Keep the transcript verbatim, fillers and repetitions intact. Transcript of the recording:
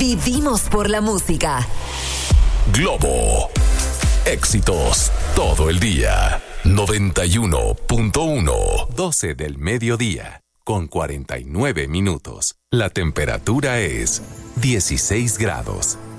Vivimos por la música. Globo. Éxitos todo el día. noventa y uno punto uno. doce del mediodía, con cuarenta y nueve minutos. La temperatura es dieciséis grados.